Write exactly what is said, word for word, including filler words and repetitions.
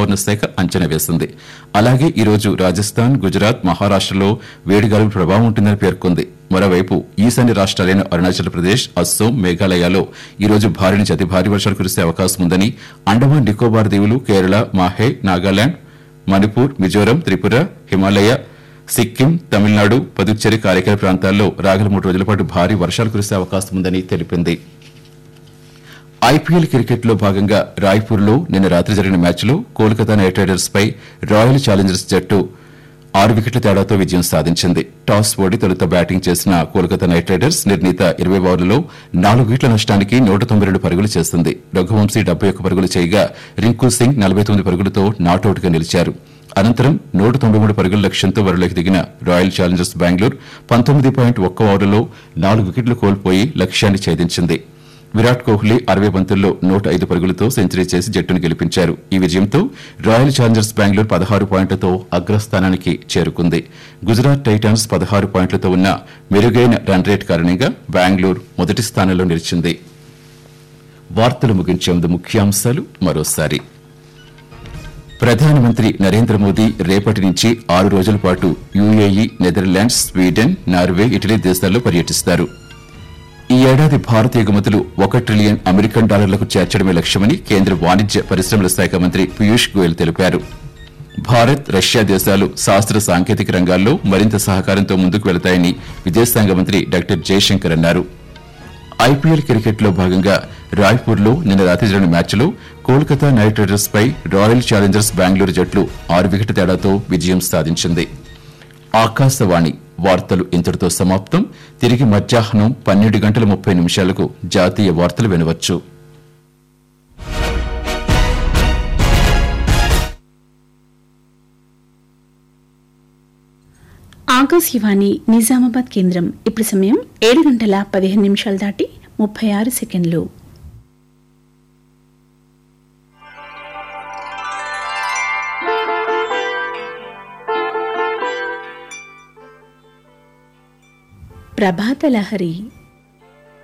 వాతావరణ శాఖ అంచనా వేసింది. అలాగే ఈ రోజు రాజస్థాన్, గుజరాత్, మహారాష్టలో వేడిగాలుల ప్రభావం ఉంటుందని పేర్కొంది. మరోవైపు ఈశాన్య రాష్ట్రాలైన అరుణాచల్ ప్రదేశ్, అస్సోం, మేఘాలయలో ఈ రోజు భారీ నుంచి అతి భారీ వర్షాలు కురిసే అవకాశం ఉందని అండమాన్ నికోబార్ దీవులు, కేరళ, మాహే, నాగాలాండ్, మణిపూర్, మిజోరం, త్రిపుర, హిమాలయ, సిక్కిం, తమిళనాడు, పుదుచ్చేరి, కారైకాల ప్రాంతాల్లో రాగల మూడు రోజుల పాటు భారీ వర్షాలు కురిసే అవకాశం ఉందని తెలిపింది. ఐపీఎల్ క్రికెట్లో భాగంగా రాయ్పూర్లో నిన్న రాత్రి జరిగిన మ్యాచ్లో కోల్కతా నైట్ రైడర్స్ పై రాయల్ ఛాలెంజర్స్ జట్టు ఆరు వికెట్ల తేడాతో విజయం సాధించింది. టాస్ ఓడి తొలుత బ్యాటింగ్ చేసిన కోల్కతా నైట్ రైడర్స్ నిర్ణీత ఇరవై ఓవర్లలో నాలుగు వికెట్ల నష్టానికి నూట తొంభై రెండు పరుగులు చేసింది. రఘువంశీ డెబ్బై ఒక్క పరుగులు చేయగా రింకు సింగ్ నలభై తొమ్మిది పరుగులతో నాటౌట్గా నిలిచారు. అనంతరం నూట తొంభై మూడు పరుగుల లక్ష్యంతో బరిలోకి దిగిన రాయల్ ఛాలెంజర్స్ బెంగళూరు పంతొమ్మిది పాయింట్ ఒక్క ఓవర్లలో నాలుగు వికెట్లు కోల్పోయి లక్ష్యాన్ని ఛేదించింది. విరాట్ కోహ్లీ అరవై బంతుల్లో నూట ఐదు పరుగులతో సెంచరీ చేసి జట్టును గెలిపించారు. ఈ విజయంతో రాయల్ ఛాలెంజర్స్ బెంగళూరు పదహారు పాయింట్లతో అగ్రస్థానానికి చేరుకుంది. గుజరాత్ టైటాన్స్ పదహారు పాయింట్లతో ఉన్న మెరుగైన రన్ రేట్ కారణంగా బెంగళూరు మొదటి స్థానంలో నిలిచింది. వార్తలు ముగించే ముందు ముఖ్యాంశాలు మరోసారి. ప్రధానమంత్రి నరేంద్ర మోదీ రేపటి నుంచి ఆరు రోజుల పాటు UAE, Netherlands, Sweden, Norway, Italy దేశాల్లో పర్యటిస్తారు. ఈ ఏడాది భారత ఎగుమతులు ఒక ట్రిలియన్ అమెరికన్ డాలర్లకు చేర్చడమే లక్ష్యమని కేంద్ర వాణిజ్య పరిశ్రమల శాఖ మంత్రి పీయూష్ గోయల్ తెలిపారు. భారత్, రష్యా దేశాలు శాస్త్ర సాంకేతిక రంగాల్లో మరింత సహకారంతో ముందుకు వెళతాయని విదేశాంగ మంత్రి డాక్టర్ జయశంకర్ అన్నారు. ఐపీఎల్ క్రికెట్లో భాగంగా రాయ్పూర్లో నిన్న రాత్రి జరిగిన మ్యాచ్లో కోల్కతా నైట్ రైడర్స్ పై రాయల్ ఛాలెంజర్స్ బెంగళూరు జట్లు ఆరు వికెట్ల తేడాతో విజయం సాధించింది. ఆకాశవాణి వార్తలు ఇంతటితో సమాప్తం. తిరిగి మధ్యాహ్నం పన్నెండు గంటల ముప్పై నిమిషాలకు జాతీయ వార్తలు వినవచ్చు. ఆకాశవాణి నిజామాబాద్ కేంద్రం. ఇప్పుడు సమయం ఏడు గంటల పదిహేను నిమిషాలు దాటి ముప్పై ఆరు సెకండ్లు. ప్రభాత లహరి